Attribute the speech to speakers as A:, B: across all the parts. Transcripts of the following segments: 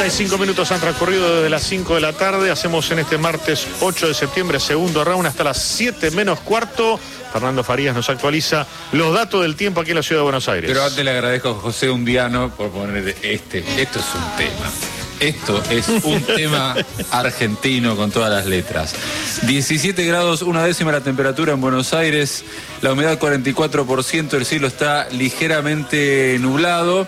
A: 35 minutos han transcurrido desde las 5 de la tarde. Hacemos en este martes 8 de septiembre, segundo round, hasta las 7 menos cuarto. Fernando Farías nos actualiza los datos del tiempo aquí en la ciudad de Buenos Aires.
B: Pero antes le agradezco a José Undiano por poner esto es un tema. Esto es un tema argentino con todas las letras. 17 grados, 1/10 la temperatura en Buenos Aires, la humedad 44%, el cielo está ligeramente nublado.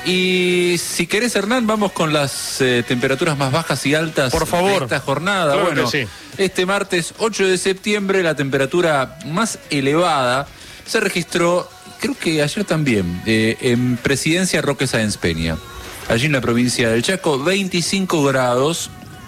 B: Y si querés, Hernán, vamos con las temperaturas más bajas y altas,
A: por favor,
B: de esta jornada.
A: Claro,
B: bueno,
A: sí.
B: Este martes 8 de septiembre la temperatura más elevada se registró, creo que ayer también, en Presidencia Roque Sáenz Peña. Allí en la provincia del Chaco, 25 grados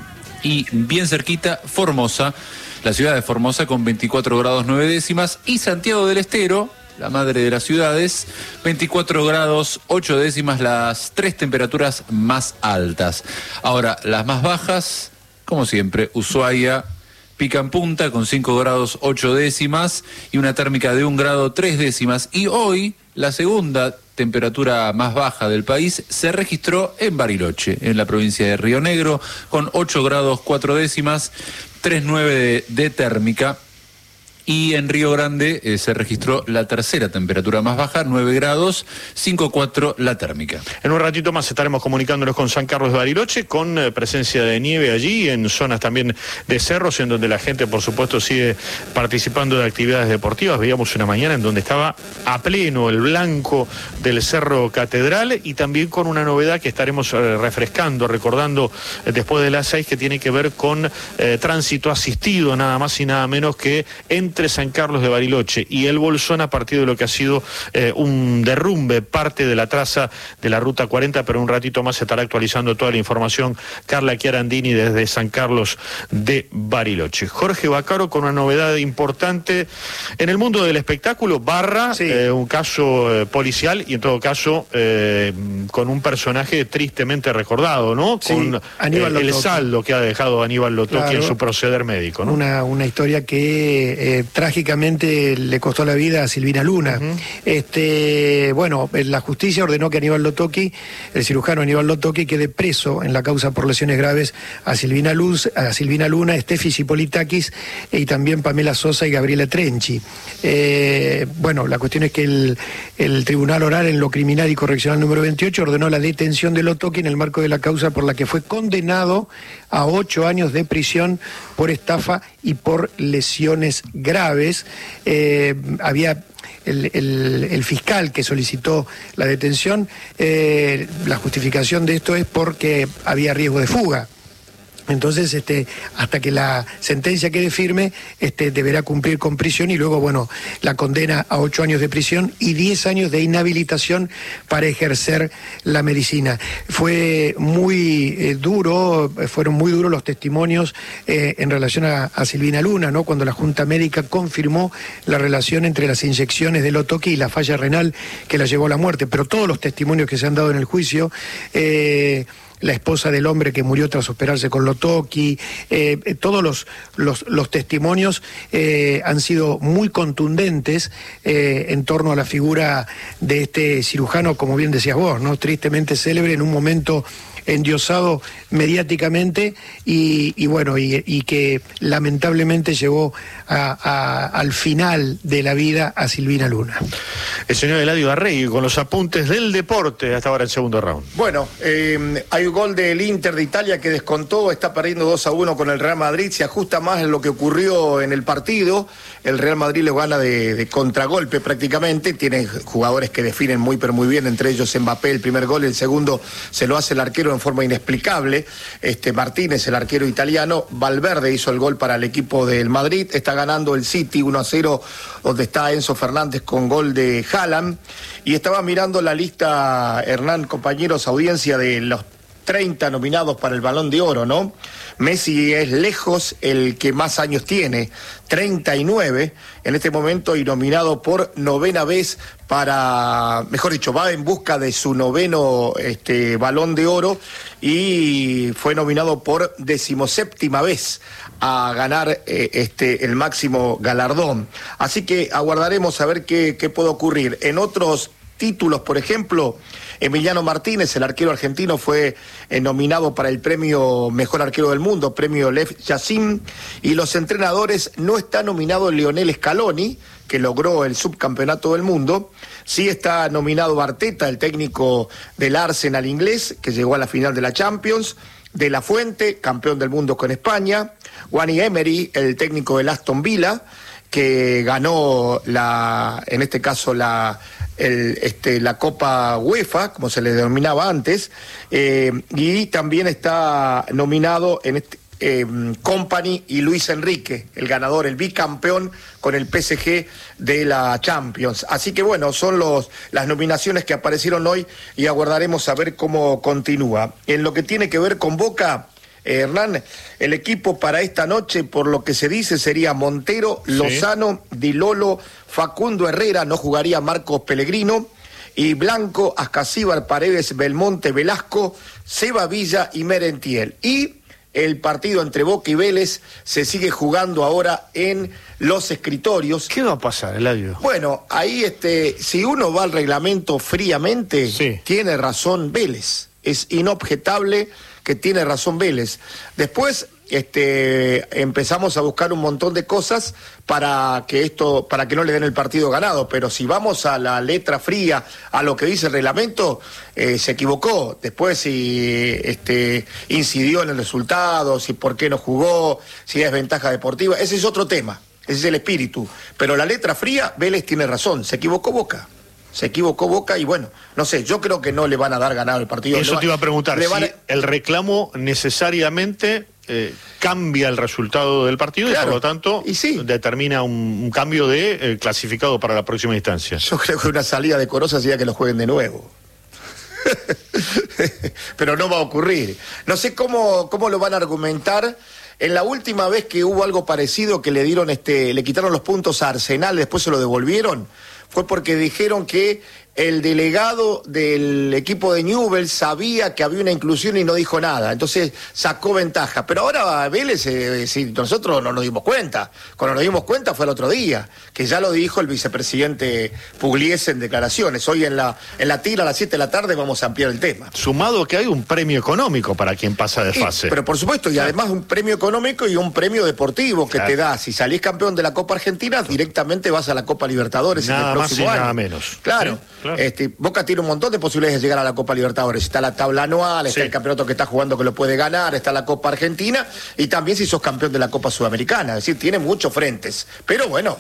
B: y bien cerquita Formosa, la ciudad de Formosa con 24 grados 9/10 y Santiago del Estero, la madre de las ciudades, 24 grados 8/10, las tres temperaturas más altas. Ahora, las más bajas, como siempre, Ushuaia pica en punta con 5 grados 8/10 y una térmica de 1 grado 3/10. Y hoy, la segunda temperatura más baja del país se registró en Bariloche, en la provincia de Río Negro, con 8 grados 4/10, 3,9 de térmica. Y en Río Grande se registró la tercera temperatura más baja, 9 grados, 5,4 la térmica.
A: En un ratito más estaremos comunicándonos con San Carlos de Bariloche, con presencia de nieve allí, en zonas también de cerros, en donde la gente, por supuesto, sigue participando de actividades deportivas. Veíamos una mañana en donde estaba a pleno el blanco del Cerro Catedral, y también con una novedad que estaremos refrescando, recordando después de las 6, que tiene que ver con tránsito asistido, nada más y nada menos que entre San Carlos de Bariloche y el Bolsón, a partir de lo que ha sido un derrumbe, parte de la traza de la Ruta 40, pero un ratito más se estará actualizando toda la información Carla Chiarandini desde San Carlos de Bariloche. Jorge Baccaro con una novedad importante en el mundo del espectáculo, sí. Un caso policial y en todo caso con un personaje tristemente recordado, ¿no? Sí, con el saldo que ha dejado Aníbal Lotoki, claro, en su proceder médico, ¿no?
C: Una historia que trágicamente le costó la vida a Silvina Luna. Bueno, la justicia ordenó que Aníbal Lotoki, el cirujano Aníbal Lotoki, quede preso en la causa por lesiones graves a Silvina Luna, Steffi Zipolitakis y también Pamela Sosa y Gabriela Trenchi. Bueno, la cuestión es que el Tribunal Oral en lo Criminal y Correccional número 28 ordenó la detención de Lotoki en el marco de la causa por la que fue condenado a 8 años de prisión por estafa y por lesiones graves. Había el fiscal que solicitó la detención, la justificación de esto es porque había riesgo de fuga. Entonces, hasta que la sentencia quede firme, deberá cumplir con prisión y luego, bueno, la condena a 8 años de prisión y 10 años de inhabilitación para ejercer la medicina. Fue muy fueron muy duros los testimonios en relación a Silvina Luna, ¿no? Cuando la Junta Médica confirmó la relación entre las inyecciones de Lotoki y la falla renal que la llevó a la muerte. Pero todos los testimonios que se han dado en el juicio, la esposa del hombre que murió tras operarse con Lotoki, todos los testimonios han sido muy contundentes en torno a la figura de este cirujano, como bien decías vos, ¿no? Tristemente célebre en un momento endiosado mediáticamente y bueno, y que lamentablemente llevó al final de la vida a Silvina Luna.
A: El señor Eladio Arregui con los apuntes del deporte hasta ahora el segundo round.
D: Bueno, hay un gol del Inter de Italia que descontó, está perdiendo 2-1 con el Real Madrid, se ajusta más en lo que ocurrió en el partido. El Real Madrid lo gana de contragolpe prácticamente, tiene jugadores que definen muy pero muy bien, entre ellos Mbappé, el primer gol, el segundo se lo hace el arquero en forma inexplicable, Martínez, el arquero italiano. Valverde hizo el gol para el equipo del Madrid, está ganando el City 1-0, donde está Enzo Fernández con gol de Haaland, y estaba mirando la lista, Hernán, compañeros, audiencia de los 30 nominados para el Balón de Oro, ¿no? Messi es lejos el que más años tiene, 39 en este momento, y nominado por novena vez para, mejor dicho, va en busca de su noveno Balón de Oro y fue nominado por 17ª vez a ganar el máximo galardón. Así que aguardaremos a ver qué puede ocurrir. En otros títulos, por ejemplo, Emiliano Martínez, el arquero argentino, fue nominado para el premio Mejor Arquero del Mundo, premio Lev Yassin, y los entrenadores no está nominado Lionel Scaloni, que logró el subcampeonato del mundo. Sí está nominado Arteta, el técnico del Arsenal inglés, que llegó a la final de la Champions. De la Fuente, campeón del mundo con España. Unai Emery, el técnico del Aston Villa, que ganó en este caso la Copa UEFA, como se le denominaba antes, y también está nominado Kompany y Luis Enrique, el ganador, el bicampeón con el PSG de la Champions. Así que bueno, son las nominaciones que aparecieron hoy y aguardaremos a ver cómo continúa. En lo que tiene que ver con Boca, Hernán, el equipo para esta noche, por lo que se dice, sería Montero, Lozano, Di Lolo, Facundo Herrera, no jugaría Marcos Pellegrino, y Blanco, Ascasíbar, Paredes, Belmonte, Velasco, Seba Villa y Merentiel. Y el partido entre Boca y Vélez se sigue jugando ahora en Los Escritorios.
A: ¿Qué va a pasar, Eladio?
D: Bueno, ahí si uno va al reglamento fríamente, tiene razón Vélez. Es inobjetable que tiene razón Vélez. Después empezamos a buscar un montón de cosas para que no le den el partido ganado, pero si vamos a la letra fría, a lo que dice el reglamento, se equivocó. Después si incidió en el resultado, si por qué no jugó, si es ventaja deportiva, ese es otro tema, ese es el espíritu. Pero la letra fría, Vélez tiene razón, se equivocó Boca. Se equivocó Boca y bueno, no sé, yo creo que no le van a dar ganado el partido.
A: Eso te iba a preguntar, si el reclamo necesariamente cambia el resultado del partido, claro, y por lo tanto determina un cambio de clasificado para la próxima instancia.
D: Yo creo que una salida decorosa sería que lo jueguen de nuevo. Pero no va a ocurrir. No sé cómo lo van a argumentar. En la última vez que hubo algo parecido, que le dieron le quitaron los puntos a Arsenal, después se lo devolvieron, fue porque dijeron que el delegado del equipo de Newell's sabía que había una inclusión y no dijo nada, entonces sacó ventaja. Pero ahora Vélez, nosotros no nos dimos cuenta. Cuando nos dimos cuenta fue el otro día, que ya lo dijo el vicepresidente Pugliese en declaraciones. Hoy en la tira a las 7 de la tarde vamos a ampliar el tema.
A: Sumado que hay un premio económico para quien pasa de fase.
D: Pero por supuesto, y además un premio económico y un premio deportivo que te da. Si salís campeón de la Copa Argentina, directamente vas a la Copa Libertadores
A: nada
D: en el próximo
A: más y
D: año.
A: Nada menos.
D: Claro.
A: Sí. Claro.
D: Boca tiene un montón de posibilidades de llegar a la Copa Libertadores. Está la tabla anual, está el campeonato que está jugando que lo puede ganar, está la Copa Argentina y también si sos campeón de la Copa Sudamericana. Es decir, tiene muchos frentes. Pero bueno,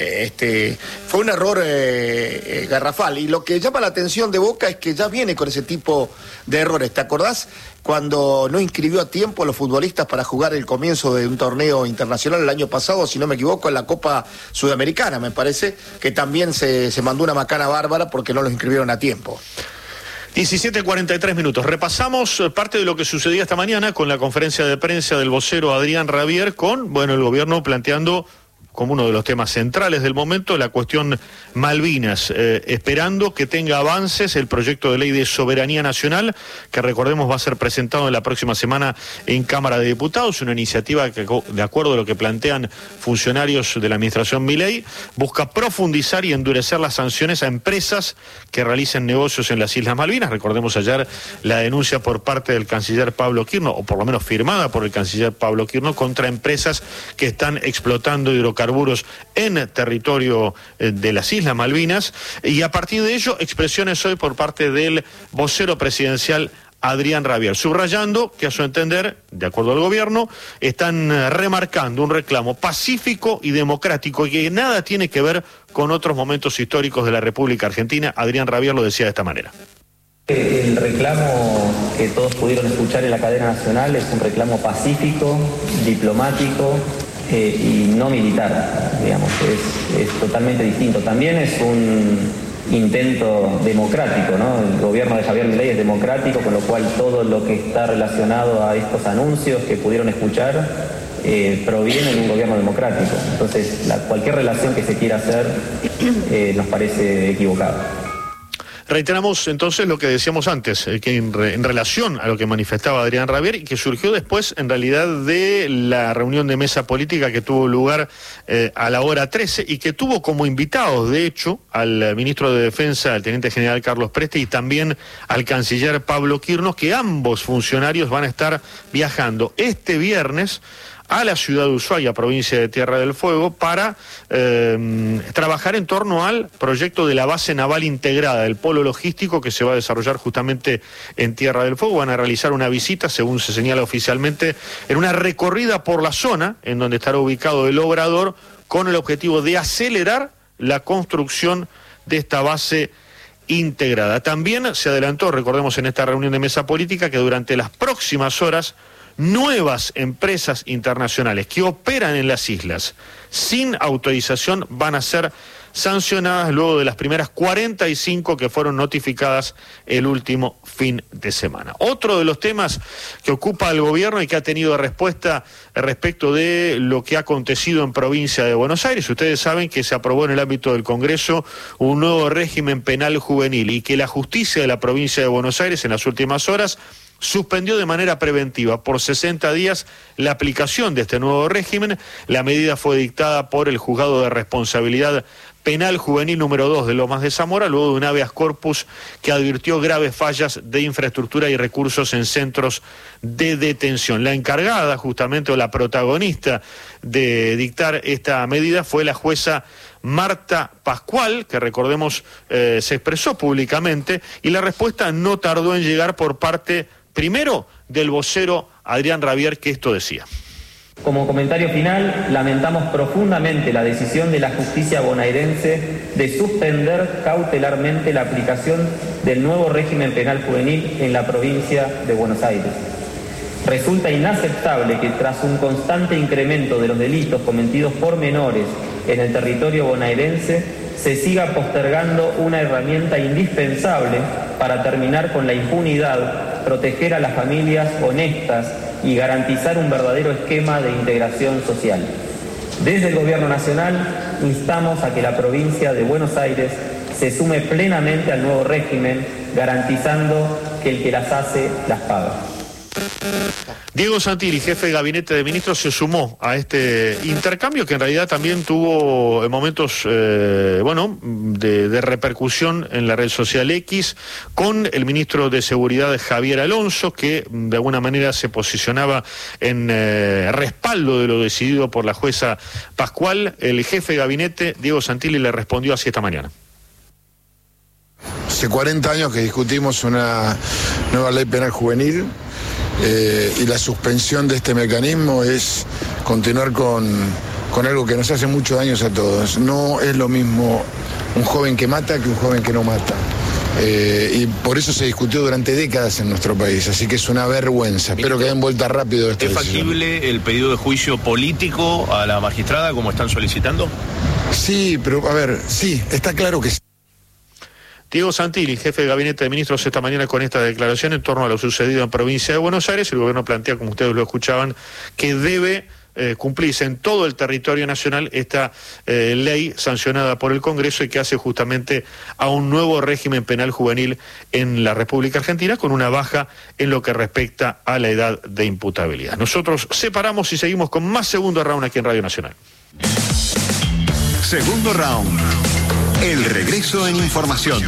D: fue un error garrafal. Y lo que llama la atención de Boca es que ya viene con ese tipo de errores. ¿Te acordás cuando no inscribió a tiempo a los futbolistas para jugar el comienzo de un torneo internacional el año pasado, si no me equivoco, en la Copa Sudamericana, me parece, que también se mandó una macana bárbara porque no los inscribieron a tiempo?
A: 17:43 minutos. Repasamos parte de lo que sucedía esta mañana con la conferencia de prensa del vocero Adrián Rabier con, el gobierno planteando como uno de los temas centrales del momento la cuestión Malvinas, esperando que tenga avances el proyecto de ley de soberanía nacional, que recordemos va a ser presentado en la próxima semana en Cámara de Diputados, una iniciativa que, de acuerdo a lo que plantean funcionarios de la administración Milei, busca profundizar y endurecer las sanciones a empresas que realicen negocios en las Islas Malvinas. Recordemos ayer la denuncia por parte del canciller Pablo Quirno, o por lo menos firmada por el canciller Pablo Quirno, contra empresas que están explotando hidrocarburos en territorio de las Islas Malvinas, y a partir de ello expresiones hoy por parte del vocero presidencial Adrián Rabier, subrayando que a su entender, de acuerdo al gobierno, están remarcando un reclamo pacífico y democrático y que nada tiene que ver con otros momentos históricos de la República Argentina. Adrián Rabier lo decía de esta manera.
E: El reclamo que todos pudieron escuchar en la cadena nacional es un reclamo pacífico, diplomático, y no militar, digamos, es totalmente distinto. También es un intento democrático, ¿no? El gobierno de Javier Milei es democrático, con lo cual todo lo que está relacionado a estos anuncios que pudieron escuchar proviene de un gobierno democrático. Entonces, cualquier relación que se quiera hacer nos parece equivocada.
A: Reiteramos entonces lo que decíamos antes, que en relación a lo que manifestaba Adrián Rabier y que surgió después en realidad de la reunión de mesa política que tuvo lugar a la hora 13 y que tuvo como invitados, de hecho, al ministro de Defensa, el teniente general Carlos Preste, y también al canciller Pablo Quirnos, que ambos funcionarios van a estar viajando este viernes a la ciudad de Ushuaia, provincia de Tierra del Fuego, para trabajar en torno al proyecto de la base naval integrada, el polo logístico que se va a desarrollar justamente en Tierra del Fuego. Van a realizar una visita, según se señala oficialmente, en una recorrida por la zona en donde estará ubicado el obrador, con el objetivo de acelerar la construcción de esta base integrada. También se adelantó, recordemos en esta reunión de mesa política, que durante las próximas horas nuevas empresas internacionales que operan en las islas sin autorización van a ser sancionadas luego de las primeras 45 que fueron notificadas el último fin de semana. Otro de los temas que ocupa al gobierno y que ha tenido respuesta respecto de lo que ha acontecido en provincia de Buenos Aires. Ustedes saben que se aprobó en el ámbito del Congreso un nuevo régimen penal juvenil y que la justicia de la provincia de Buenos Aires en las últimas horas suspendió de manera preventiva por 60 días la aplicación de este nuevo régimen. La medida fue dictada por el Juzgado de Responsabilidad Penal Juvenil número 2 de Lomas de Zamora, luego de un habeas corpus que advirtió graves fallas de infraestructura y recursos en centros de detención. La encargada justamente, o la protagonista de dictar esta medida, fue la jueza Marta Pascual, que recordemos se expresó públicamente, y la respuesta no tardó en llegar por parte, primero, del vocero Adrián Rabier, que esto decía.
E: Como comentario final, lamentamos profundamente la decisión de la justicia bonaerense de suspender cautelarmente la aplicación del nuevo régimen penal juvenil en la provincia de Buenos Aires. Resulta inaceptable que tras un constante incremento de los delitos cometidos por menores en el territorio bonaerense, se siga postergando una herramienta indispensable para terminar con la impunidad, proteger a las familias honestas y garantizar un verdadero esquema de integración social. Desde el Gobierno Nacional instamos a que la provincia de Buenos Aires se sume plenamente al nuevo régimen, garantizando que el que las hace las paga.
A: Diego Santilli, jefe de gabinete de ministros, se sumó a este intercambio que en realidad también tuvo momentos de repercusión en la red social X, con el ministro de Seguridad Javier Alonso, que de alguna manera se posicionaba en respaldo de lo decidido por la jueza Pascual. El jefe de gabinete, Diego Santilli, le respondió así esta mañana.
F: Hace 40 años que discutimos una nueva ley penal juvenil. Y la suspensión de este mecanismo es continuar con algo que nos hace muchos daños a todos. No es lo mismo un joven que mata que un joven que no mata. Y por eso se discutió durante décadas en nuestro país, así que es una vergüenza. Espero que den vuelta rápido esta decisión.
G: ¿Es factible el pedido de juicio político a la magistrada como están solicitando?
F: Sí, pero a ver, sí, está claro que sí.
A: Diego Santilli, jefe de gabinete de ministros, esta mañana con esta declaración en torno a lo sucedido en provincia de Buenos Aires. El gobierno plantea, como ustedes lo escuchaban, que debe cumplirse en todo el territorio nacional esta ley sancionada por el Congreso y que hace justamente a un nuevo régimen penal juvenil en la República Argentina, con una baja en lo que respecta a la edad de imputabilidad. Nosotros separamos y seguimos con más Segundo Round aquí en Radio Nacional.
H: Segundo Round. El regreso en información.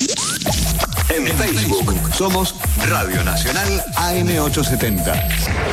H: En Facebook somos Radio Nacional AM870.